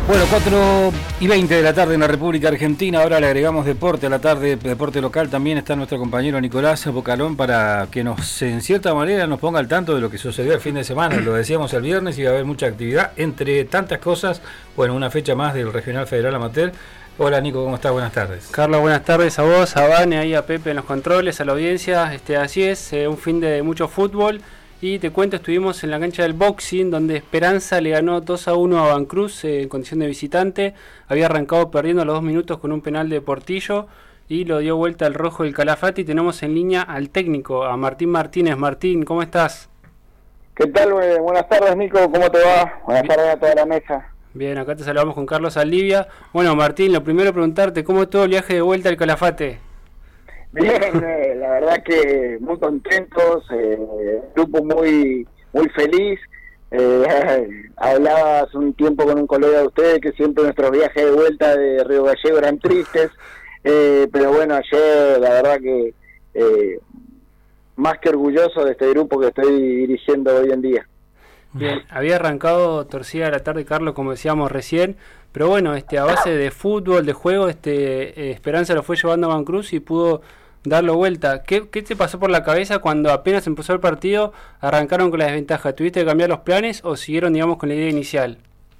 Bueno, 4:20 de la tarde en la República Argentina. Ahora le agregamos deporte a la tarde, deporte local. También está nuestro compañero Nicolás Bocalón para que en cierta manera, nos ponga al tanto de lo que sucedió el fin de semana. Lo decíamos el viernes, iba a haber mucha actividad. Entre tantas cosas, bueno, una fecha más del Regional Federal Amateur. Hola Nico, ¿cómo estás? Buenas tardes. Carlos, buenas tardes a vos, a Vane, ahí a Pepe en los controles, a la audiencia. Así es, un fin de mucho fútbol. Y te cuento, estuvimos en la cancha del boxing, donde Esperanza le ganó 2-1 a Vancruz en condición de visitante. Había arrancado perdiendo a los 2 minutos con un penal de Portillo y lo dio vuelta al rojo del Calafate. Y tenemos en línea al técnico, a Martín Martínez. Martín, ¿cómo estás? ¿Qué tal? Buenas tardes, Nico, ¿cómo te va? Buenas tardes a toda la mesa. Bien, acá te saludamos con Carlos Aldivia. Bueno, Martín, lo primero preguntarte, ¿cómo estuvo el viaje de vuelta al Calafate? Bien, la verdad que muy contentos, grupo muy feliz. Hablaba hace un tiempo con un colega de ustedes que siempre nuestros viajes de vuelta de Río Gallego eran tristes, pero bueno, ayer la verdad que más que orgulloso de este grupo que estoy dirigiendo hoy en día. Bien, había arrancado torcida la tarde, Carlos, como decíamos recién, pero bueno, a base de fútbol, de juego, Esperanza lo fue llevando a Vancruz y pudo darlo vuelta. ¿Qué te pasó por la cabeza cuando apenas empezó el partido, arrancaron con la desventaja? ¿Tuviste que cambiar los planes o siguieron, digamos, con la idea inicial?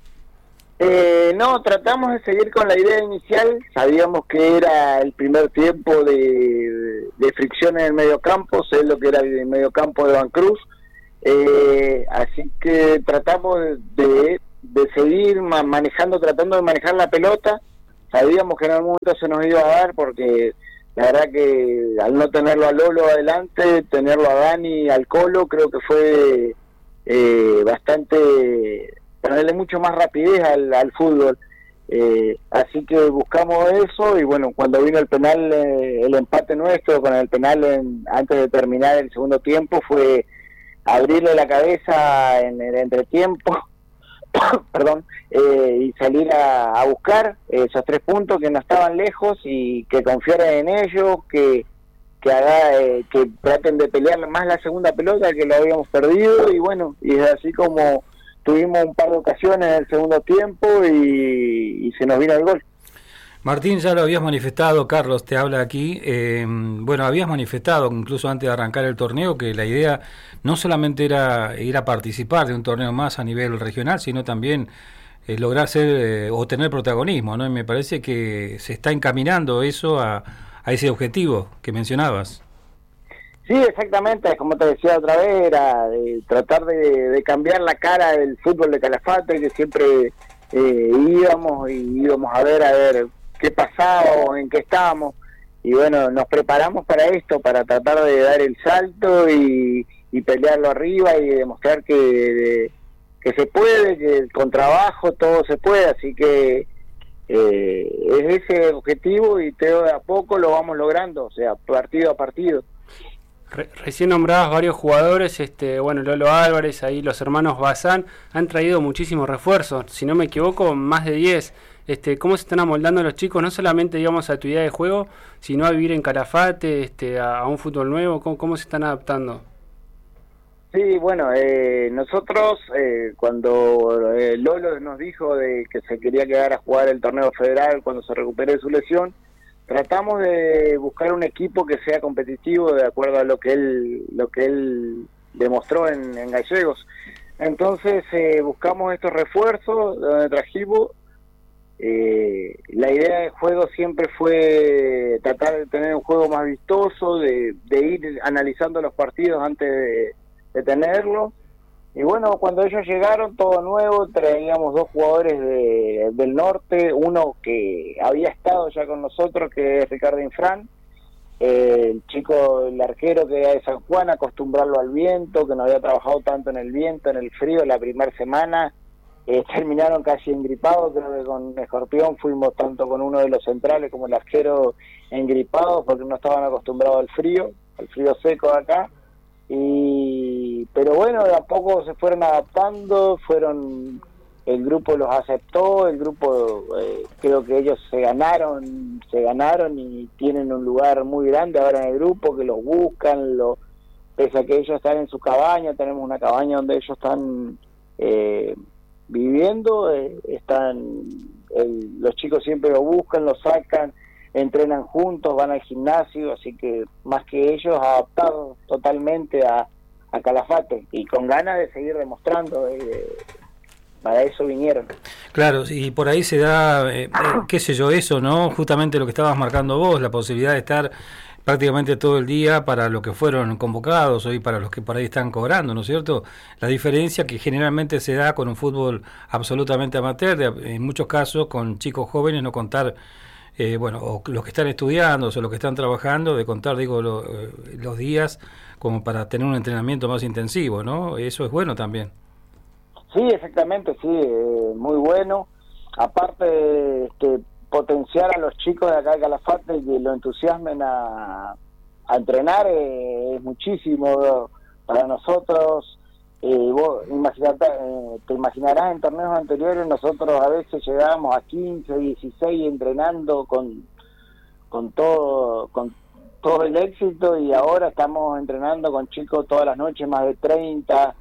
No, tratamos de seguir con la idea inicial. Sabíamos que era el primer tiempo de fricción en el mediocampo, sé lo que era el mediocampo de Vancruz. Así que tratamos de seguir tratando de manejar la pelota. Sabíamos que en algún momento se nos iba a dar, porque la verdad que al no tenerlo a Lolo adelante, tenerlo a Dani, al Colo, creo que fue bastante, ponerle mucho más rapidez al fútbol. Así que buscamos eso, y bueno, cuando vino el penal, el empate nuestro con el penal antes de terminar el segundo tiempo, fue abrirle la cabeza en el entretiempo perdón, y salir a buscar esos 3 puntos que no estaban lejos, y que confiaran en ellos, que traten de pelear más la segunda pelota, que lo habíamos perdido. Y bueno, y es así como tuvimos un par de ocasiones en el segundo tiempo y se nos vino el gol. Martín, ya lo habías manifestado, Carlos te habla aquí, bueno, habías manifestado incluso antes de arrancar el torneo que la idea no solamente era ir a participar de un torneo más a nivel regional, sino también lograr ser o tener protagonismo, ¿no? Y me parece que se está encaminando eso a ese objetivo que mencionabas. Sí, exactamente, como te decía otra vez, era tratar de cambiar la cara del fútbol de Calafate, que siempre íbamos a ver qué pasaba, en qué estábamos, y bueno, nos preparamos para esto, para tratar de dar el salto y pelearlo arriba y demostrar que se puede, que con trabajo todo se puede. Así que es ese objetivo, y de a poco lo vamos logrando, o sea, partido a partido. Recién nombrabas varios jugadores, bueno, Lolo Álvarez, ahí los hermanos Bazán han traído muchísimos refuerzos, si no me equivoco, más de 10. ¿Cómo se están amoldando los chicos, no solamente, digamos, a tu idea de juego, sino a vivir en Calafate, a un fútbol nuevo? ¿Cómo se están adaptando? Sí, bueno, nosotros cuando Lolo nos dijo de que se quería quedar a jugar el torneo federal cuando se recupere de su lesión, tratamos de buscar un equipo que sea competitivo de acuerdo a lo que él demostró en Gallegos. Entonces buscamos estos refuerzos donde trajimos. La idea de juego siempre fue tratar de tener un juego más vistoso, de ir analizando los partidos antes de tenerlo. Y bueno, cuando ellos llegaron, todo nuevo, traíamos 2 jugadores del norte, uno que había estado ya con nosotros, que es Ricardo Infran, el chico, el arquero que era de San Juan, acostumbrarlo al viento, que no había trabajado tanto en el viento, en el frío, la primera semana. Terminaron casi engripados, creo que con Escorpión fuimos tanto con uno de los centrales como el arquero engripados, porque no estaban acostumbrados al frío seco de acá. Pero bueno, de a poco se fueron adaptando, el grupo los aceptó, el grupo creo que ellos se ganaron y tienen un lugar muy grande ahora en el grupo, que los buscan, pese a que ellos están en su cabaña. Tenemos una cabaña donde ellos están viviendo, los chicos siempre lo buscan, lo sacan, entrenan juntos, van al gimnasio, así que más que ellos adaptados totalmente a Calafate y con ganas de seguir demostrando, para eso vinieron. Claro, y por ahí se da, qué sé yo, eso, ¿no? Justamente lo que estabas marcando vos, la posibilidad de estar prácticamente todo el día para los que fueron convocados hoy, para los que por ahí están cobrando, ¿no es cierto? La diferencia que generalmente se da con un fútbol absolutamente amateur, en muchos casos con chicos jóvenes, no contar, o los que están estudiando o los que están trabajando, de contar, digo, los días como para tener un entrenamiento más intensivo, ¿no? Eso es bueno también. Sí, exactamente, sí, muy bueno. Aparte, potenciar a los chicos de acá de Calafate y que lo entusiasmen a entrenar es muchísimo para nosotros. Vos te imaginarás, en torneos anteriores nosotros a veces llegábamos a 15, 16 entrenando con todo el éxito, y ahora estamos entrenando con chicos todas las noches, más de 30,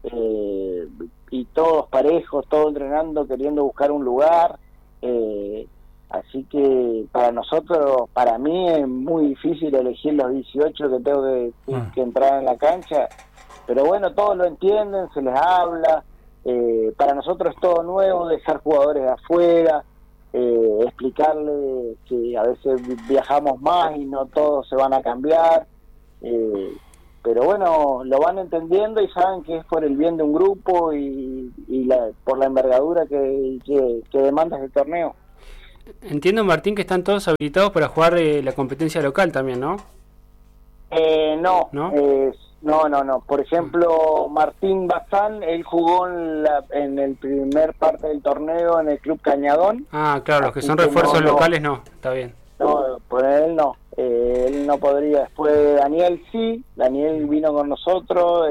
y todos parejos, todos entrenando, queriendo buscar un lugar. Así que para nosotros, para mí es muy difícil elegir los 18 que tengo que entrar en la cancha, pero bueno, todos lo entienden, se les habla. Para nosotros es todo nuevo, dejar jugadores de afuera, explicarles que a veces viajamos más y no todos se van a cambiar, pero bueno, lo van entendiendo y saben que es por el bien de un grupo y por la envergadura que demanda este torneo. Entiendo, Martín, que están todos habilitados para jugar la competencia local también, ¿no? No. ¿No? Por ejemplo, Martín Bazán, él jugó en el primer parte del torneo en el Club Cañadón. Ah, claro, los que son refuerzos locales no, está bien. No, por él no. Él no podría. Después Daniel sí, Daniel vino con nosotros.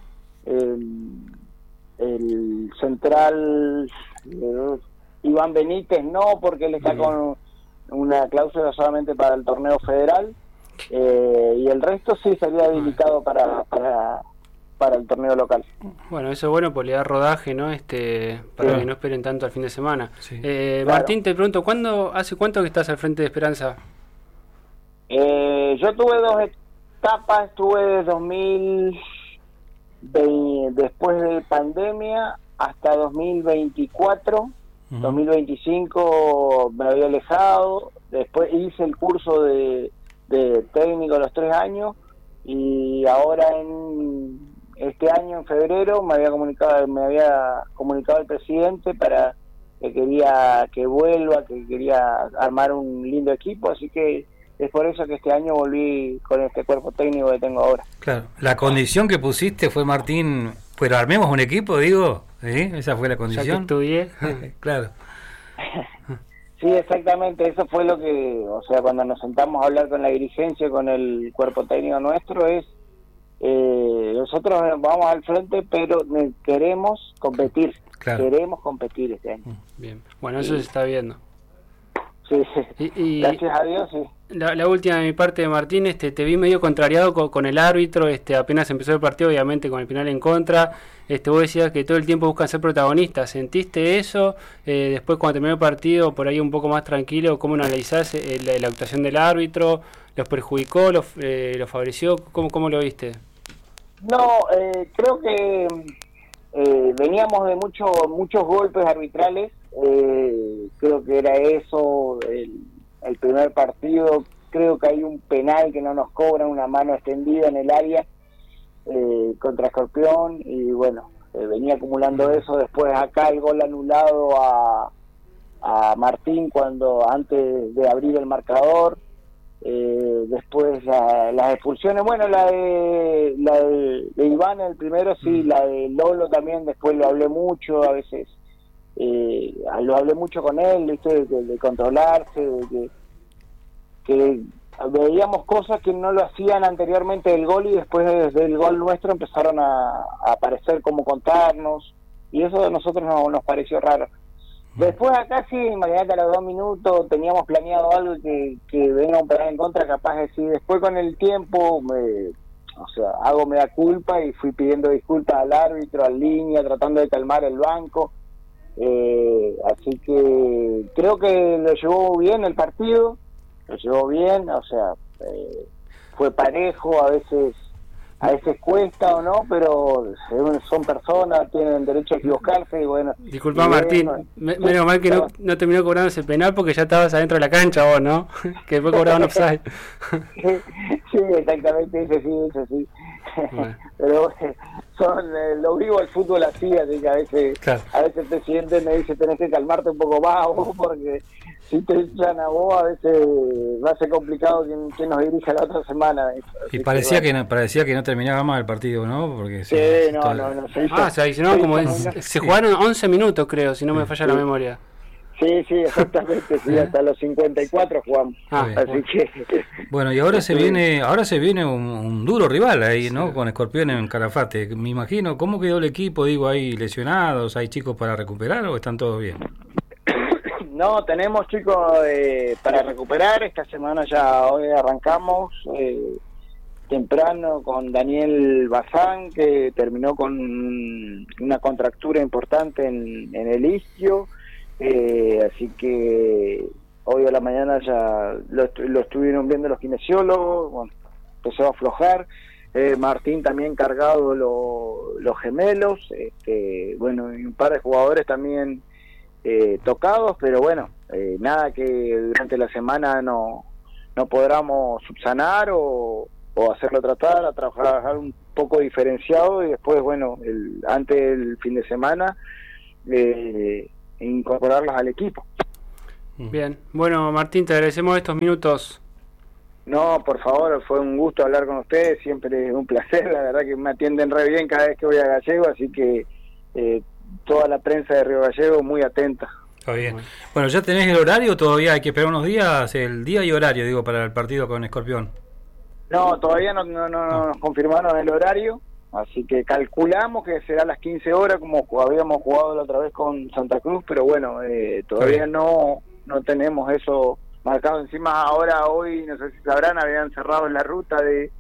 El central Iván Benítez no, porque él está con una cláusula solamente para el torneo federal, y el resto sí sería habilitado para el torneo local. Bueno, eso es bueno, pues le da rodaje, ¿no? Para que no esperen tanto al fin de semana. Sí. Martín, te pregunto, ¿hace cuánto que estás al frente de Esperanza? Yo tuve 2 etapas, estuve desde 2020, después de pandemia, hasta 2024. 2025 me había alejado, después hice el curso de técnico a los 3 años, y ahora en este año, en febrero, me había comunicado el presidente para que quería que vuelva, que quería armar un lindo equipo, así que es por eso que este año volví con este cuerpo técnico que tengo ahora. Claro, la condición que pusiste fue, Martín, pero armemos un equipo, digo, ¿sí? Esa fue la condición. Ya que estudié. Claro. Sí, exactamente, eso fue lo que, o sea, cuando nos sentamos a hablar con la dirigencia, con el cuerpo técnico nuestro, nosotros vamos al frente, pero queremos competir, queremos competir este año. Bien, bueno, eso se está viendo. Sí, y gracias a Dios, sí. La última de mi parte, Martín, te vi medio contrariado con el árbitro, apenas empezó el partido, obviamente con el penal en contra, vos decías que todo el tiempo buscan ser protagonistas, ¿sentiste eso? Después cuando terminó el partido, por ahí un poco más tranquilo, ¿cómo analizás la actuación del árbitro? ¿Los perjudicó, los favoreció? ¿Cómo lo viste? No, creo que veníamos de muchos golpes arbitrales, creo que era eso, el primer partido, creo que hay un penal que no nos cobran, una mano extendida en el área contra Escorpión, y bueno, venía acumulando eso. Después acá el gol anulado a Martín antes de abrir el marcador, después las expulsiones, bueno, la de Iván el primero, sí, la de Lolo también, después lo hablé mucho, a veces lo hablé mucho con él, ¿viste? De controlarse, de que veíamos cosas que no lo hacían anteriormente del gol, y después desde el gol nuestro empezaron a aparecer como contarnos, y eso a nosotros nos pareció raro. Después acá sí, imagínate, a los 2 minutos teníamos planeado algo que venga un penal en contra, capaz de sí. Después con el tiempo me da culpa, y fui pidiendo disculpas al árbitro, al línea, tratando de calmar el banco, Así que creo que lo llevó bien el partido, lo llevó bien, o sea, fue parejo, a veces cuesta o no, pero son personas, tienen derecho a equivocarse y bueno. Disculpa Martín, menos mal que no terminó cobrando ese penal porque ya estabas adentro de la cancha vos, ¿no? Que después cobraban offside. Sí, exactamente, ese sí. Bueno. Pero lo vivo el fútbol así que a veces el presidente me dice tenés que calmarte un poco más vos, porque si te echan a vos a veces va a ser complicado quien nos dirija la otra semana. Y parecía que no terminaba más el partido, ¿no? Porque sí, no. Se adicionaron se jugaron 11 minutos, creo, si no me falla la memoria. Sí, exactamente, sí, hasta los 54 jugamos. Así que bueno, y ahora se viene un duro rival ahí, ¿no? Sí. Con Escorpión en Calafate. Me imagino, ¿cómo quedó el equipo? Digo, ¿hay lesionados? ¿Hay chicos para recuperar o están todos bien? No, tenemos chicos para recuperar. Esta semana hoy arrancamos temprano con Daniel Bazán, que terminó con una contractura importante en el isquio. Así que hoy a la mañana ya lo estuvieron viendo los kinesiólogos, bueno, empezó a aflojar. Martín también cargado los gemelos, bueno, y un par de jugadores también tocados, pero bueno, nada que durante la semana no podamos subsanar o hacerlo tratar, a trabajar un poco diferenciado y después, bueno, antes del fin de semana incorporarlos al equipo. Bien, bueno Martín, te agradecemos estos minutos. No, por favor, fue un gusto hablar con ustedes, siempre es un placer, la verdad que me atienden re bien cada vez que voy a Gallego, así que toda la prensa de Río Gallego muy atenta. Está bien. Bueno, ¿ya tenés el horario? Todavía hay que esperar unos días, el día y horario, digo, para el partido con Escorpión. No, todavía no nos confirmaron el horario. Así que calculamos que será a las 15 horas como habíamos jugado la otra vez con Santa Cruz, pero bueno, todavía no tenemos eso marcado. Encima hoy, no sé si sabrán, habían cerrado la ruta de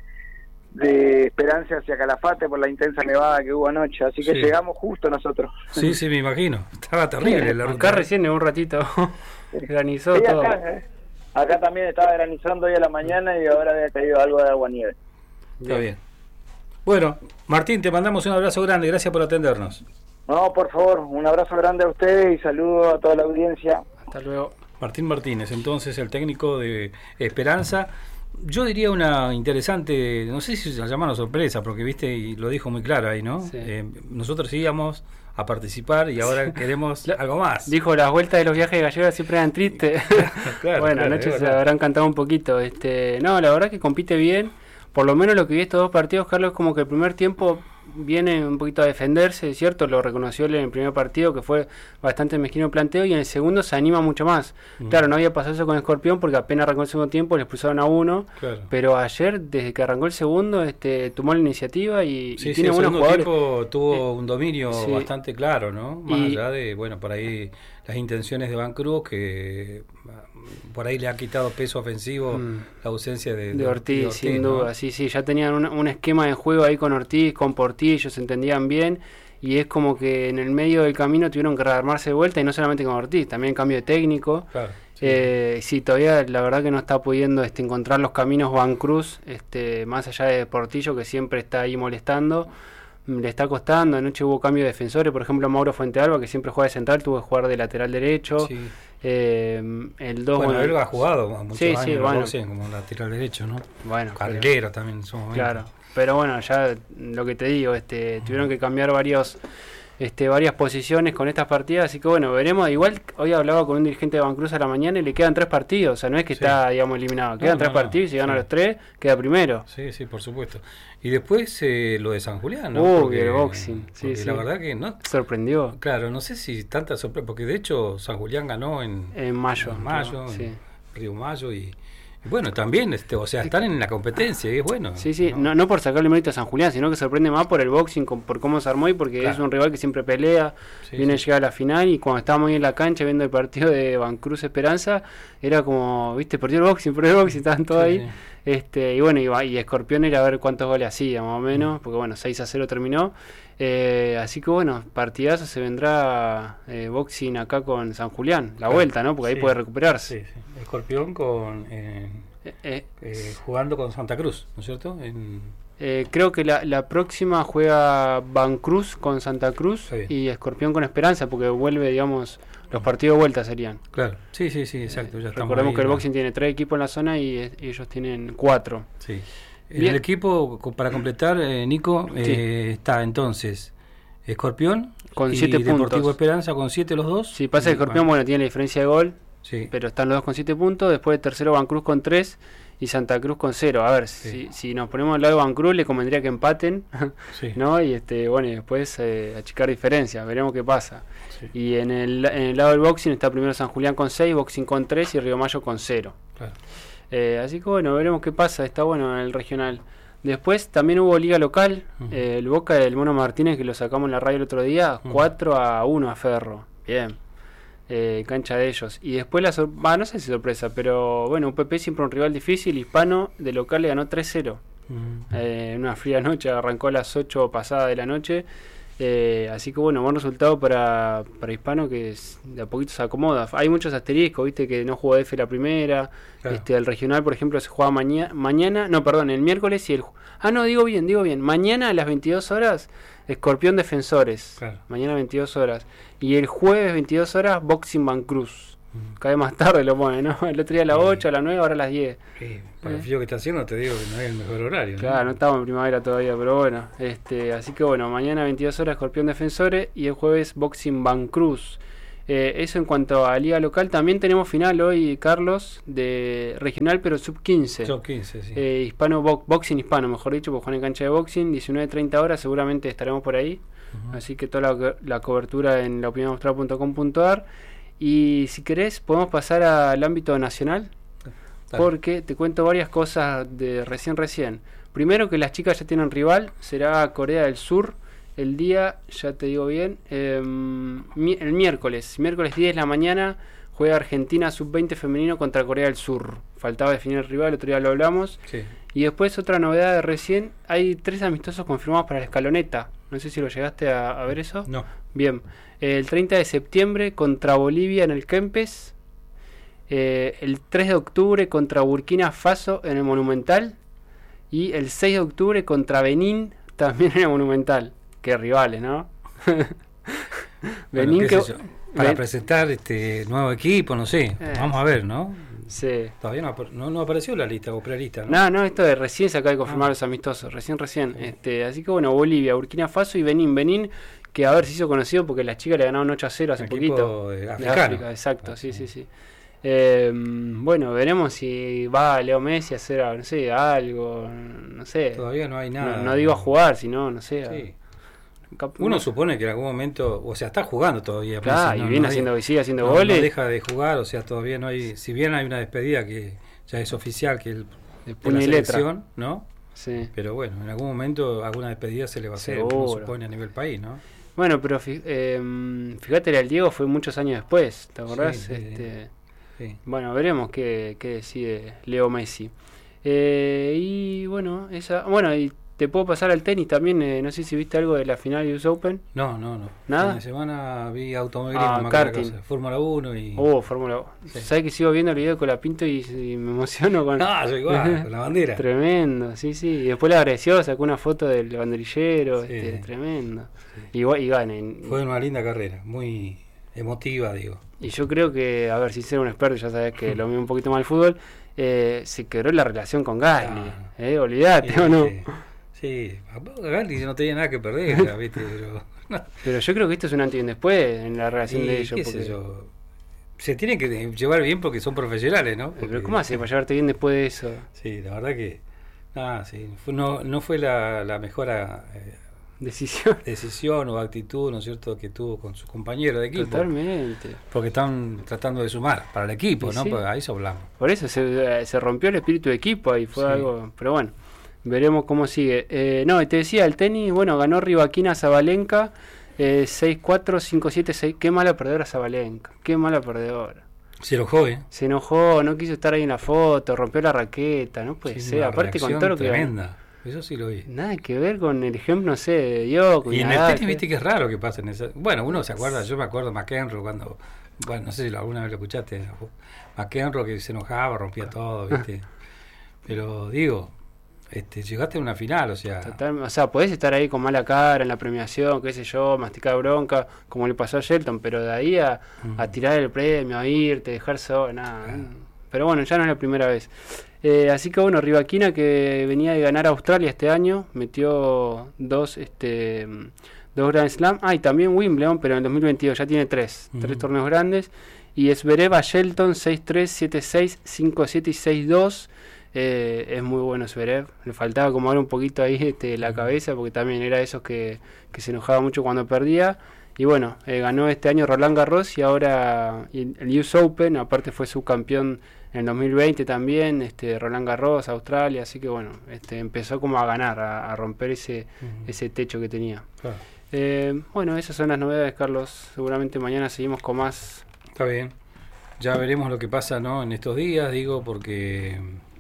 Esperanza hacia Calafate por la intensa nevada que hubo anoche, así que llegamos justo nosotros. Sí, me imagino, estaba terrible la ruta. Acá recién en un ratito granizó sí, todo. Acá también estaba granizando hoy a la mañana y ahora había caído algo de agua-nieve. Está bien. Bueno, Martín, te mandamos un abrazo grande, gracias por atendernos. No, por favor, un abrazo grande a ustedes y saludo a toda la audiencia. Hasta luego. Martín Martínez, entonces el técnico de Esperanza. Yo diría una interesante, no sé si se llama una sorpresa, porque viste, y lo dijo muy claro ahí, ¿no? Sí. Nosotros íbamos a participar y ahora queremos algo más. Dijo, las vueltas de los viajes gallegos siempre eran tristes. Bueno, anoche se habrán cantado un poquito. No, la verdad que compite bien. Por lo menos lo que vi estos dos partidos, Carlos, es como que el primer tiempo viene un poquito a defenderse, es cierto, lo reconoció él en el primer partido, que fue bastante mezquino el planteo, y en el segundo se anima mucho más. Claro, no había pasado eso con Escorpión, porque apenas arrancó el segundo tiempo, le expulsaron a uno, pero ayer, desde que arrancó el segundo, tomó la iniciativa y tiene buenos jugadores. El segundo tiempo tuvo un dominio bastante claro, ¿no? Más allá de, bueno, por ahí las intenciones de Van Cruz, que por ahí le ha quitado peso ofensivo la ausencia de Ortiz, sin duda, ¿no? Sí, ya tenían un esquema de juego ahí con Ortiz, con Portillo, se entendían bien, y es como que en el medio del camino tuvieron que rearmarse de vuelta, y no solamente con Ortiz, también cambio de técnico. Claro, sí, todavía la verdad que no está pudiendo encontrar los caminos Van Cruz, más allá de Portillo, que siempre está ahí molestando. Le está costando. Anoche hubo cambio de defensores, por ejemplo Mauro Fuentealba, que siempre juega de central, tuvo que jugar de lateral derecho. El 2, bueno, él ha jugado muchos años como lateral derecho, ¿no? Bueno, carrilero también en su momento. Claro, pero bueno, ya lo que te digo, tuvieron que cambiar varias posiciones con estas partidas, así que bueno, veremos. Igual hoy hablaba con un dirigente de Van Cruz a la mañana y le quedan 3 partidos, o sea, no es que está, digamos, eliminado, quedan 3 partidos y si gana los 3, queda primero. Sí, por supuesto. Y después lo de San Julián, ¿no? Porque el boxing, la verdad que no sorprendió. Claro, no sé si tanta sorpresa, porque de hecho San Julián ganó en mayo, en Río Mayo y bueno, también, o sea, están en la competencia y es bueno. Sí, no por sacarle mérito a San Julián, sino que sorprende más por el boxing, por cómo se armó y porque es un rival que siempre pelea, viene a llegar a la final, y cuando estábamos ahí en la cancha viendo el partido de Van Cruz Esperanza, era como, viste, perdió el boxing, estaban todos ahí. Y bueno, y Escorpión era a ver cuántos goles hacía, más o menos, porque bueno, 6-0 terminó. Así que bueno, partidazo se vendrá boxing acá con San Julián, la vuelta, ¿no? Porque ahí puede recuperarse. Sí, sí. Escorpión jugando con Santa Cruz, ¿no es cierto? Creo que la próxima juega Van Cruz con Santa Cruz y Escorpión con Esperanza, porque vuelve, digamos, los partidos de vuelta serían. Claro, sí, exacto. Ya recordemos que el boxing tiene 3 equipos en la zona y ellos tienen 4. Sí. En el equipo, para completar, Nico, está entonces Escorpión con 7 puntos. Deportivo Esperanza con 7 los dos. Sí, pasa que Escorpión, tiene la diferencia de gol, pero están los dos con 7 puntos. Después de tercero Van Cruz con 3 y Santa Cruz con 0. A ver, si nos ponemos al lado de Van Cruz, le convendría que empaten, ¿no? Y y después achicar diferencias, veremos qué pasa. Sí. Y en el lado del boxing está primero San Julián con 6, boxing con 3 y Río Mayo con 0. Claro. Así que veremos qué pasa, está bueno en el regional. Después también hubo liga local, el Boca del Mono Martínez, que lo sacamos en la radio el otro día, 4-1 a Ferro, bien, cancha de ellos. Y después no sé si sorpresa, pero UPP siempre un rival difícil, Hispano de local le ganó 3-0. En una fría noche, arrancó a las 8 pasada de la noche. Así que buen resultado para Hispano, que de a poquito se acomoda. Hay muchos asteriscos, viste que no jugó F la primera, claro. El regional por ejemplo se juega el miércoles y digo bien, mañana a las 22 horas Escorpión Defensores, claro. Mañana 22 horas, y el jueves 22 horas Boxing Van Cruz. Cada vez más tarde lo pone, ¿no? El otro día a las 8, a las 9, ahora a las 10. Para el frío que está haciendo te digo que no es el mejor horario, ¿no? Claro, no estamos en primavera todavía, pero bueno. Así que mañana 22 horas Escorpión Defensores y el jueves Boxing Van Cruz. Eso en cuanto a liga local. También tenemos final hoy, Carlos, de regional, pero sub-15. Sub-15, sí. Boxing hispano, mejor dicho, porque juegan en cancha de boxing, 19:30 horas, seguramente estaremos por ahí. Así que toda la cobertura en laopinionaustral.com.ar. Y si querés, podemos pasar al ámbito nacional, porque te cuento varias cosas de recién. Primero, que las chicas ya tienen rival, será Corea del Sur, el día, ya te digo bien, el miércoles 10 de la mañana, juega Argentina sub-20 femenino contra Corea del Sur. Faltaba definir el rival, el otro día lo hablamos. Sí. Y después, otra novedad de recién, hay 3 amistosos confirmados para la escaloneta. No sé si lo llegaste a ver eso. No. Bien. El 30 de septiembre contra Bolivia en el Kempes. El 3 de octubre contra Burkina Faso en el Monumental. Y el 6 de octubre contra Benín también en el Monumental. Qué rivales, ¿no? Benín para presentar nuevo equipo, no sé. Vamos a ver, ¿no? Sí. Todavía no apareció la lista o prelista, ¿no? No, esto de recién se acaba de confirmar los amistosos. Recién. Sí. Así que Bolivia, Burkina Faso y Benín, que a ver se hizo conocido porque las chicas le ganaron 8-0 hace poquito. De África, exacto, sí. Veremos si va Leo Messi a hacer, no sé, algo, no sé. Todavía no hay nada. No digo a jugar, sino, no sé. Sí. Uno supone que en algún momento, está jugando todavía. Claro, y sigue haciendo goles. No deja de jugar, todavía no hay, si bien hay una despedida que ya es oficial, que de la selección, ¿no? Sí. Pero en algún momento alguna despedida se le va a hacer, uno supone a nivel país, ¿no? Bueno, pero fíjate, el Diego fue muchos años después, ¿te acordás? Sí. Bueno, veremos qué decide Leo Messi. Y te puedo pasar al tenis también, no sé si viste algo de la final de US Open. No. ¿Nada? Esta semana vi automovilismo, karting. Fórmula 1 y... Fórmula 1. Sí. ¿Sabes que sigo viendo el video con la Pinto y me emociono con... yo igual, con la bandera. Tremendo, sí. Y después le agradeció, sacó una foto del banderillero, tremendo. Sí. Y ganen. Fue una linda carrera, muy emotiva, digo. Y yo creo que, a ver, si ser un experto, ya sabes que lo mío un poquito más el fútbol, se quebró la relación con Gasly. Olvídate, ¿o no? Sí, Gasly no tenía nada que perder, ¿viste? Pero yo creo que esto es un antes y un después en la relación de ellos. Se tienen que llevar bien porque son profesionales, ¿no? Pero ¿cómo hace para llevarte bien después de eso? Sí, la verdad que... no fue la mejor decisión o actitud, ¿no es cierto?, que tuvo con su compañero de equipo. Totalmente. Porque están tratando de sumar para el equipo, ¿no? Pues ahí eso hablamos. Por eso se rompió el espíritu de equipo y fue algo... Pero bueno, veremos cómo sigue. Te decía, el tenis, ganó Rivaquina Zabalenka, 6-4, 5-7, 6. Qué mala perdedora Zabalenka, qué mala perdedora. Se enojó, Se enojó, no quiso estar ahí en la foto, rompió la raqueta, no puede ser. Aparte con todo lo que tremenda. Eso sí lo vi. Nada que ver con el ejemplo, no sé, de Djokovic. Y en el tenis, viste que es raro que pasen esas. Bueno, uno se acuerda, yo me acuerdo de McEnroe cuando. Bueno, no sé si alguna vez lo escuchaste. McEnroe que se enojaba, rompía todo, viste. Pero digo, llegaste a una final, o sea. Total, o sea, podés estar ahí con mala cara en la premiación, qué sé yo, masticar bronca, como le pasó a Shelton, pero de ahí a tirar el premio, a irte, dejar solo, nada. Pero bueno, ya no es la primera vez. Así que bueno, Rybakina, que venía de ganar a Australia este año, metió dos Grand Slam. Y también Wimbledon, pero en el 2022 ya tiene tres torneos grandes. Y Zverev a Shelton 6-3, 7-6, 5-7 y 6-2. Es muy bueno Zverev. Le faltaba como ahora un poquito ahí la cabeza, porque también era de esos que se enojaba mucho cuando perdía. Y bueno, ganó este año Roland Garros y ahora el US Open. Aparte fue subcampeón en el 2020 también, Roland Garros, Australia. Así que bueno, empezó como a ganar, a romper ese techo que tenía. Claro. Bueno, esas son las novedades, Carlos. Seguramente mañana seguimos con más. Está bien. Ya veremos lo que pasa, ¿no? En estos días, digo, porque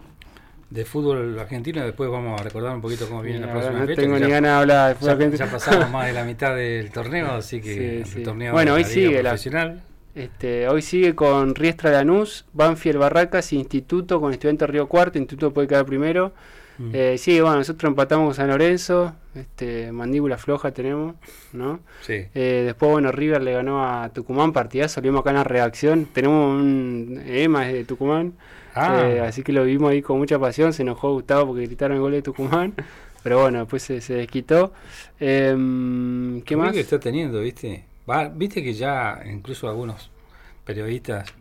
de fútbol argentino después vamos a recordar un poquito cómo viene la próxima fecha. No tengo ni ganas de hablar de fútbol argentino. Ya pasamos más de la mitad del torneo, así que sí. el torneo bueno, hoy de la sigue Liga Profesional. Hoy sigue con Riestra Lanús, Banfield Barracas, Instituto con Estudiantes Río Cuarto. Instituto puede quedar primero. Sí, bueno, nosotros empatamos con San Lorenzo, mandíbula floja tenemos, ¿no? Sí. Después, bueno, River le ganó a Tucumán, partidazo, lo vimos acá en la redacción, tenemos un EMA de Tucumán, así que lo vimos ahí con mucha pasión, se enojó Gustavo porque gritaron el gol de Tucumán, pero bueno, después se desquitó. ¿Qué más? Que está teniendo, viste que ya incluso algunos periodistas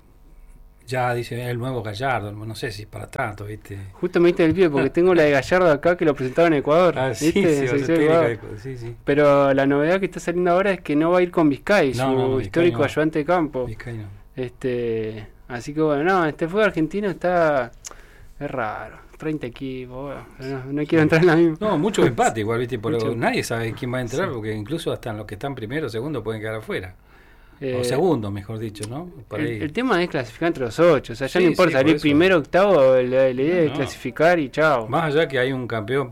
ya dicen el nuevo Gallardo, no sé si para tanto, ¿viste? Justo me diste el pie porque tengo la de Gallardo acá que lo presentaron en Ecuador, ¿viste? Sí. Pero la novedad que está saliendo ahora es que no va a ir con Vizcay, su histórico ayudante de campo. Vizcay no. Así que bueno, este fútbol argentino es raro. 30 equipos, no quiero entrar en la misma. No, mucho empate igual, ¿viste? Nadie sabe quién va a entrar porque incluso hasta los que están primero o segundo pueden quedar afuera. O segundo, mejor dicho, ¿no? El tema es clasificar entre los 8, o sea, ya no importa salir primero, octavo, la idea es clasificar y chao. Más allá que hay un campeón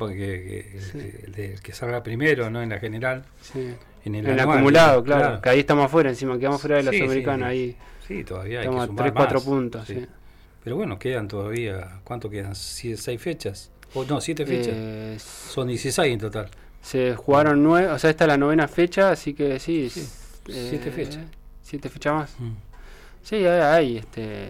que salga primero, ¿no? En la general. Sí. En el acumulado, claro, que ahí estamos afuera, encima quedamos fuera de la Sudamericana, ahí. Sí, todavía hay estamos que sumar 3-4 puntos, sí. Pero bueno, quedan todavía, ¿cuánto quedan? ¿6 fechas? O no, 7 fechas. Son 16 en total. Se jugaron 9, o sea, esta es la 9ª fecha, así que sí. 7 fechas. 7 fechas más. Sí, hay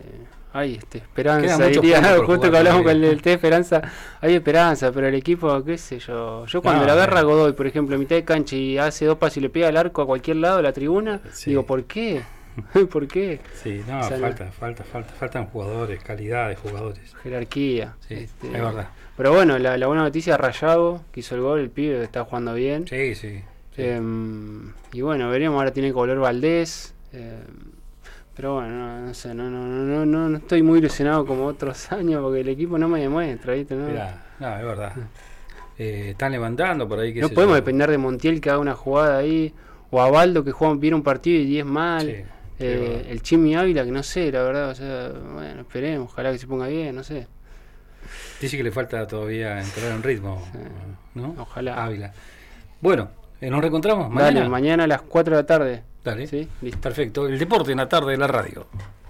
esperanza. Justo que hablamos con el T Esperanza, hay esperanza, pero el equipo, qué sé yo. Yo cuando la agarra Godoy, por ejemplo, en mitad de cancha y hace 2 pasos y le pega al arco a cualquier lado de la tribuna, digo, ¿por qué? ¿Por qué? Sí, no, o sea, faltan jugadores, calidad de jugadores. Jerarquía. Sí, es verdad. Pero bueno, la buena noticia, Rayado, que hizo el gol, el pibe está jugando bien. Sí. Y bueno, veremos, ahora tiene que volver Valdés. Pero bueno, no sé, no estoy muy ilusionado como otros años porque el equipo no me demuestra, ¿viste? Mirá, es verdad. Están levantando por ahí. No podemos depender de Montiel que haga una jugada ahí, o a Baldo que juega bien un partido y 10 mal. Sí. El Chimi Ávila, que no sé, la verdad, o sea, bueno, esperemos, ojalá que se ponga bien, no sé. Dice que le falta todavía entrar en ritmo, ¿no? Ojalá. Ávila. Bueno, nos reencontramos mañana. Dale, mañana a las 4 de la tarde. Dale. ¿Sí? Listo. Perfecto. El deporte en la tarde de la radio.